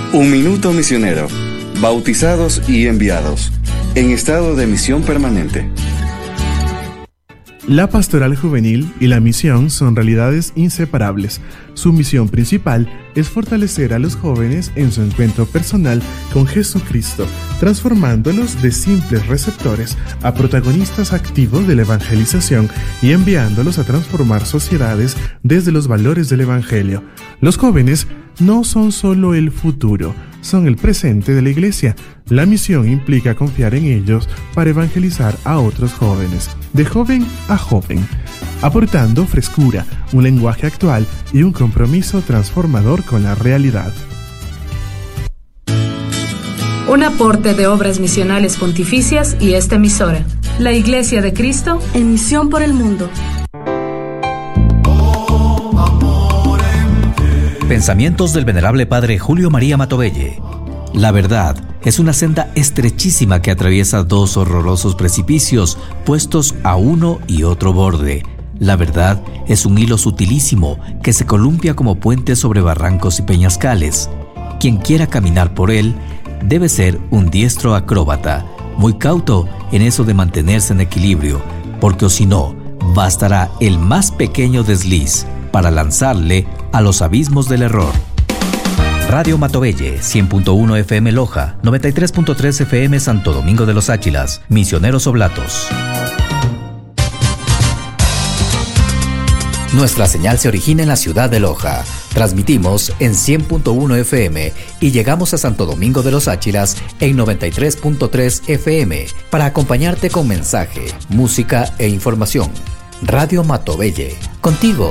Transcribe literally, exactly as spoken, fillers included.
Un minuto misionero. Bautizados y enviados. En estado de misión permanente. La pastoral juvenil y la misión son realidades inseparables. Su misión principal es fortalecer a los jóvenes en su encuentro personal con Jesucristo, transformándolos de simples receptores a protagonistas activos de la evangelización y enviándolos a transformar sociedades desde los valores del Evangelio. Los jóvenes no son solo el futuro, son el presente de la Iglesia. La misión implica confiar en ellos para evangelizar a otros jóvenes, de joven a joven, aportando frescura, un lenguaje actual y un compromiso transformador con la realidad. Un aporte de Obras Misionales Pontificias y esta emisora, la Iglesia de Cristo en misión por el mundo. Pensamientos del venerable padre Julio María Matovelle. La verdad es una senda estrechísima que atraviesa dos horrorosos precipicios puestos a uno y otro borde. La verdad es un hilo sutilísimo que se columpia como puente sobre barrancos y peñascales. Quien quiera caminar por él debe ser un diestro acróbata, muy cauto en eso de mantenerse en equilibrio, porque o si no, bastará el más pequeño desliz para lanzarle a los abismos del error. Radio Matovelle, cien punto uno F M Loja, noventa y tres punto tres F M Santo Domingo de los Áchilas, Misioneros Oblatos. Nuestra señal se origina en la ciudad de Loja. Transmitimos en cien punto uno F M y llegamos a Santo Domingo de los Áchilas en noventa y tres punto tres F M para acompañarte con mensaje, música e información. Radio Matovelle, contigo